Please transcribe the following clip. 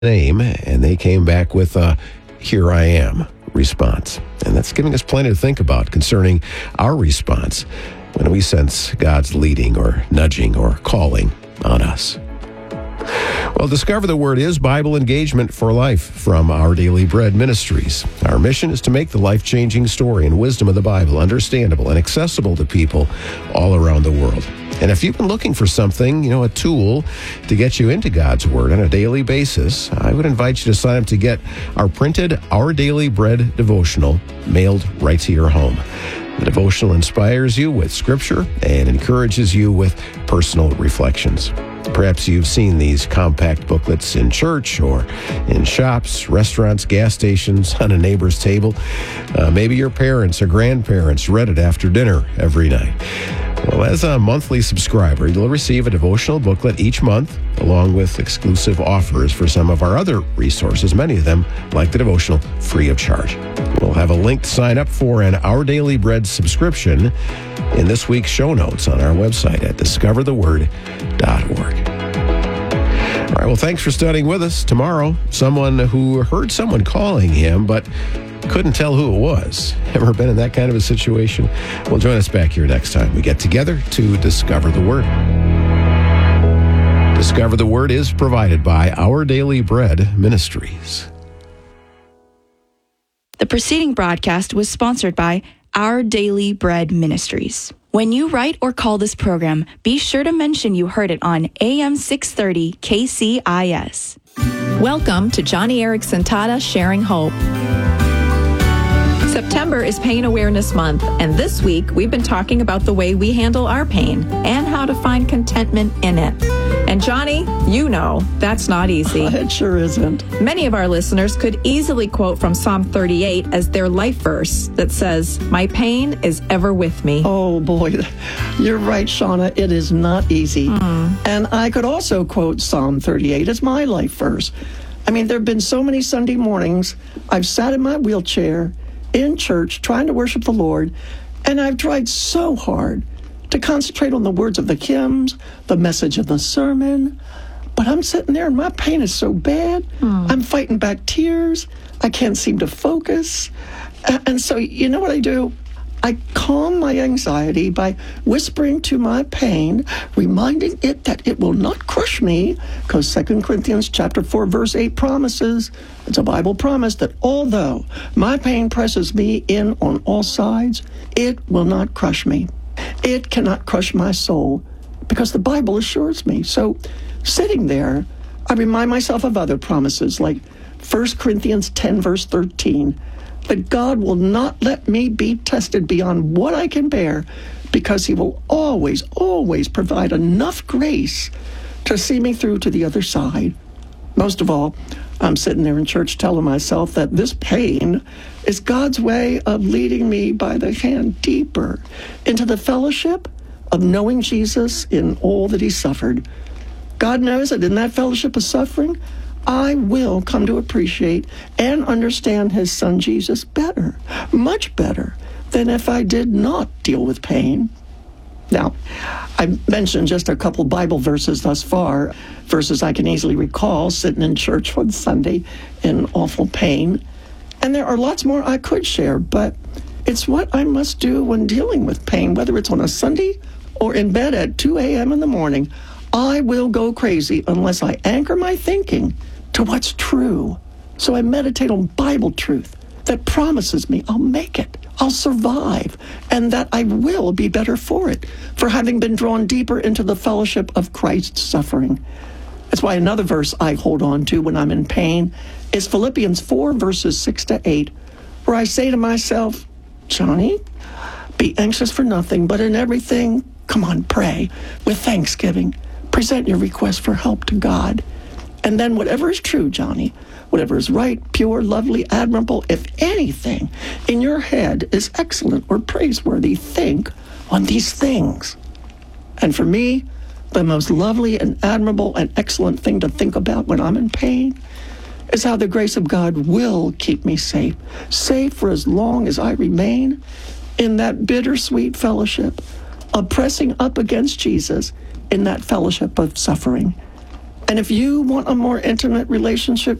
name, and they came back with a "Here I am" response. And that's giving us plenty to think about concerning our response when we sense God's leading or nudging or calling on us. Well, Discover the Word is Bible engagement for life from Our Daily Bread Ministries. Our mission is to make the life-changing story and wisdom of the Bible understandable and accessible to people all around the world. And if you've been looking for something, a tool to get you into God's Word on a daily basis, I would invite you to sign up to get our printed Our Daily Bread devotional mailed right to your home. The devotional inspires you with Scripture and encourages you with personal reflections. Perhaps you've seen these compact booklets in church or in shops, restaurants, gas stations, on a neighbor's table. Maybe your parents or grandparents read it after dinner every night. Well, as a monthly subscriber, you'll receive a devotional booklet each month, along with exclusive offers for some of our other resources, many of them, like the devotional, free of charge. We'll have a link to sign up for an Our Daily Bread subscription in this week's show notes on our website at discovertheword.org. All right, well, thanks for studying with us. Tomorrow, someone who heard someone calling him, but couldn't tell who it was. Ever been in that kind of a situation? Well, join us back here next time we get together to Discover the Word. Discover the Word is provided by Our Daily Bread Ministries. The preceding broadcast was sponsored by Our Daily Bread Ministries. When you write or call this program, be sure to mention you heard it on AM 630 KCIS. Welcome to Johnny Erickson Tata Sharing Hope. September is Pain Awareness Month, and this week we've been talking about the way we handle our pain and how to find contentment in it. And Johnny, that's not easy. It sure isn't. Many of our listeners could easily quote from Psalm 38 as their life verse that says, "My pain is ever with me." Oh boy, you're right, Shauna. It is not easy. And I could also quote Psalm 38 as my life verse. I mean, there have been so many Sunday mornings I've sat in my wheelchair in church trying to worship the Lord, and I've tried so hard to concentrate on the words of the hymns, the message of the sermon, but I'm sitting there and my pain is so bad. I'm fighting back tears. I can't seem to focus. And so you know what I do? I calm my anxiety by whispering to my pain, reminding it that it will not crush me, because 2 Corinthians chapter 4, verse 8 promises, it's a Bible promise, that although my pain presses me in on all sides, it will not crush me. It cannot crush my soul, because the Bible assures me. So sitting there, I remind myself of other promises, like 1 Corinthians 10, verse 13, that God will not let me be tested beyond what I can bear, because he will always, always provide enough grace to see me through to the other side. Most of all, I'm sitting there in church telling myself that this pain is God's way of leading me by the hand deeper into the fellowship of knowing Jesus in all that he suffered. God knows that in that fellowship of suffering, I will come to appreciate and understand his son Jesus better, much better than if I did not deal with pain. Now, I've mentioned just a couple Bible verses thus far, verses I can easily recall sitting in church one Sunday in awful pain. And there are lots more I could share, but it's what I must do when dealing with pain, whether it's on a Sunday or in bed at 2 a.m. in the morning. I will go crazy unless I anchor my thinking to what's true. So I meditate on Bible truth that promises me I'll make it, I'll survive, and that I will be better for it, for having been drawn deeper into the fellowship of Christ's suffering. That's why another verse I hold on to when I'm in pain is Philippians 4, verses 6 to 8, where I say to myself, Johnny, be anxious for nothing, but in everything, come on, pray with thanksgiving. Present your request for help to God. And then whatever is true, Johnny, whatever is right, pure, lovely, admirable, if anything in your head is excellent or praiseworthy, think on these things. And for me, the most lovely and admirable and excellent thing to think about when I'm in pain is how the grace of God will keep me safe for as long as I remain in that bittersweet fellowship of pressing up against Jesus in that fellowship of suffering. And if you want a more intimate relationship,